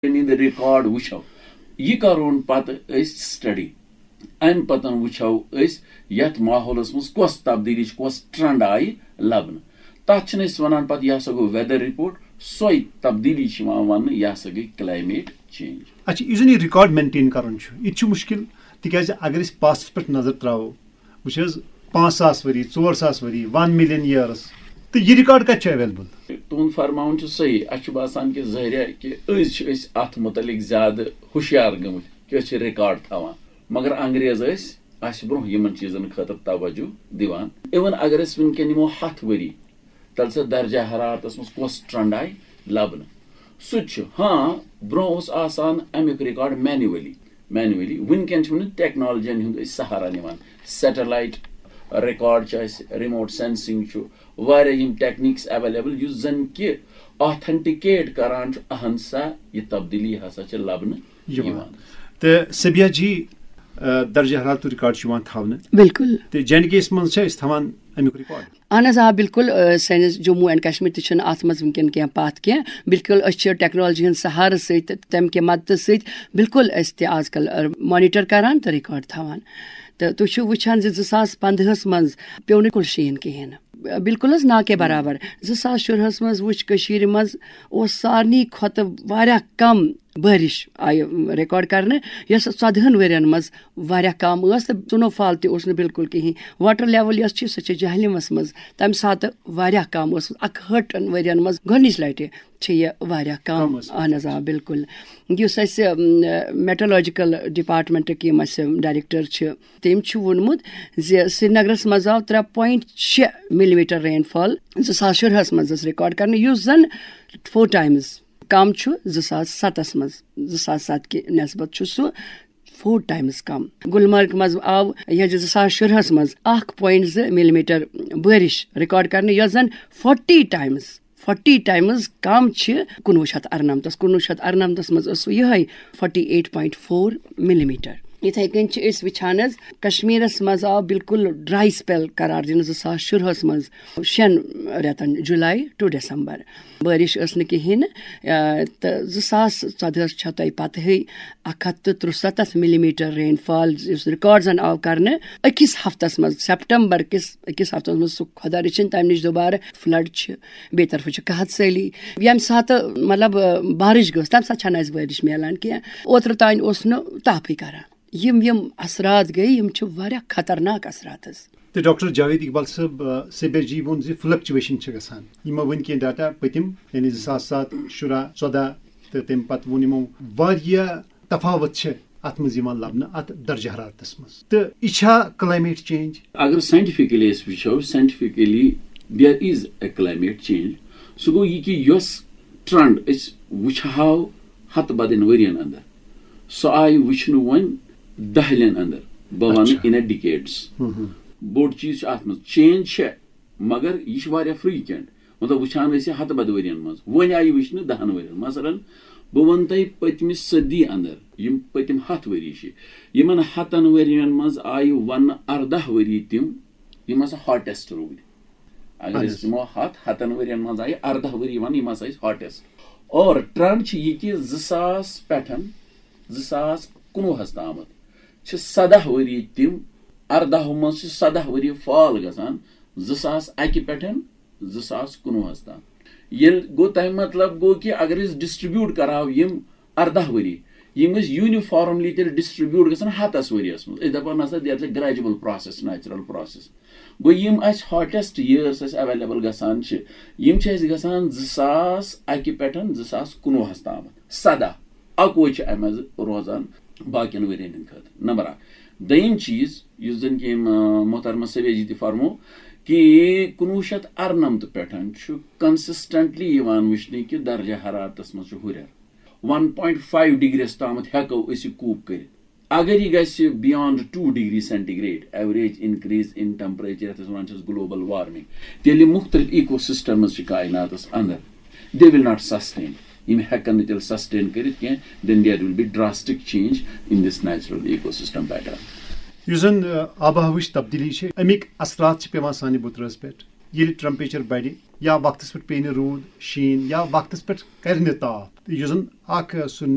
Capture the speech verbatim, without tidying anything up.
Record वुचो यह करोन पत study अम पतन वुचो यथ माहौलस मज कस तब्दीली कस ट्रेंड आई लबन तथ वन पे यह गो वेदर रिपोर्ट सोई तब्दीली वन यह गई क्लाइमेट चेंज। अच्छा यह रिकॉर्ड मेंटेन कर मुश्किल तिकाज अगर पास्ट पे नजर त्रो वो पाँच सास वरी चोर सास वरी वन मिलियन ईयर्स तो यह रिकॉर्ड कत अवेलेबल। तुंद फरमान सही अच्छे बासान कि जहरिया कि अत मुतलिक ज्यादा हुशियार गमत कि रिकॉर्ड थवान मगर अंग्रेज ब्रोह यमन चीजन खतर तवज्जो दिवान इवन अगर वनकन निमो हथ वरी तल से दर्जा हरारत मज कस ट्रेंड आई लबन सह हाँ ब्रोह आसान अमुक रिकॉर्ड मैनुअली मैनुअली वनकन टेक्नोलॉजी हुंद सहारा निवान सैटेलाइट रिकॉर्ड रिमोट सेंसिंग वारिया टेक्निक्स अवेलेबल युस जन कि ऑथेंटिकेट करान अहन सा यह तब्दीली हसा लबन तो सबिया जी दर्जा हरारत रिकॉर्ड थवन बिल्कुल तो जन के थवान अमुक रिकॉर्ड अहन आ बिल्कुल सैनिस जम्मू एंड कश्मीर तक अत मज वनकन क्या पाथ क्या बिल्कुल टेक्नोलॉजी हंद सहार सत तम के मदद सत बिल्कुल आजकल मॉनिटर करान तो रिकॉर्ड थवान तो तुम वुचान ज़ास पंदहस मज पे बिल्कुल शीन कहें बिल्कुल ना के बराबर ज़ास शुरहस मज वुच कशीर मज सारनी खत वारिया कम बारिश आई रिकॉर्ड करने यस चौदहन वरियन मज वारिया कम तो स्नोफॉल तस बिल्कुल कहीं वाटर लेवल यस सह जहलिमस मज तम सात वारिया कम अकहटन वरियन मज गोनिच लटि यह वारिया कम अहन आ बिल्कुल युस मेट्रोलॉजिकल डिपार्टमेंट यम डायरेक्टर तम वोनमुत श्रीनगरस मज आव त्रे पॉइंट शे मिलीमीटर रेनफॉल ज़ास शुरहस मज रिकॉर्ड करने युस जन फोर टाइम्स कम ज़ास सतस मज ज़ास सत कि नस्बत सह फोर टाइम्स कम गुलमर्ग मज आव यह ज़ास शुरहस मज अख पॉइंट ज मिलीमीटर बारिश रिकॉर्ड करने यह जन फोर्टी टाइम्स फोर्टी टाइम्स कम कुनवु शत अरनमतस कुनवु शत अरनमतस मज यह forty eight point four millimetre इथे कन वुचान कश्मीरस मज आव बिल्कुल ड्राई स्पेल करार दिन ज़ास शुरहस मज शेन रेतन जुलाई टू दिसंबर बारिश न कहें तो ज़ास चौदहस तुम पतह अख हथ तो त्रुसत मिलीमीटर रेनफॉल रिकॉर्ड जन आव कर अकिस हफ्तस मज सेप्टेम्बर किस अकिस हफ्तस मज सह खुदा रचिन तम नश दोबारा फ्लड बे तरफ कहत सैली यम सात मतलब बारिश गस तम सात बारिश मिलान कह ओत्र तान तापी करान यम यम असरात गई यम वारिया खतरनाक असरात। तो डॉक्टर जावेद इकबाल साहब सबिया जी वो फ्लक्चुएशन गसान यमो वन कह डाटा पतिम यानी ज़ास सात शुरा चौदह तो तम पे वो यमो वारिया तफावत अत मज लबन अत दर्जा हरारतस मज तो यह क्लाइमेट चेंज अगर साइंटिफिकली वो scientifically there is a climate change सह गो यह कि ट्रेंड वो हत बदन वरियन अंदर सह आई वुचन वन दहलियन अंदर बह one in A decades board चीज अत मज चेंज मगर यह फ्रीक्वेंट मतलब वुचान हत बद वरियन मज वन आई वुचन दहन वरियन मसलन बह वन तह पतम सदी अंदर यम पतम हथ वरी यमन हतन वरियन मज आई वन अर्दह वरी तम यम हॉटेस्ट रूद अगर नमो हथ हतन वरियन मज आई अर्दह वरी वन यम हॉटेस्ट और ट्रेंड यह कि ज़ास पे ज़ास कुनवहस तामत सदह वरी तम अर्दह मज सदह वरी फॉल गसान ज़ास अकि पे ज़ास कुनवहस ताम ये गो तम मतलब गो कि अगर डिस्ट्रीब्यूट कराव यम अर्दह वरी यम यूनिफॉर्मली तेल डिस्ट्रीब्यूट गसान हतस वरियस मज दपान ना ग्रेजुअल प्रोसेस नेचुरल प्रोसेस गो यम हॉटेस्ट ईयर्स अवेलेबल गसान यम गसान ज़ास अकि पे ज़ास कुनवहस ताम सदह अकवु अम रोजान बाकियन वरियन खत नंबर अख दयम चीज युस जन कि मोहतरमा सबिया जी फरमो कि कुनवु शत अरनमत पे कंसिस्टेंटली वुचन कि दर्जा हरारतस मज हुर वन पॉइंट फाइव डिग्रीस ताम हेको कूप कर अगर यह गि beyond two degree centigrade average increase in temperature one global warming तेल मुख्तलिफ इको सिस्टम्स कायनातस अंदर दे विल नॉट सस्टेन यम हेकन तेल सस्टेन कर then there will be drastic change in this natural ecosystem pattern use जन आब हवाच तब्दीली अमिक असरात पेवान सानि बुतरस पे ये टेम्परेचर बढ़ या वक्त पे पे रूद शीन या वक्त पे कर ताप यह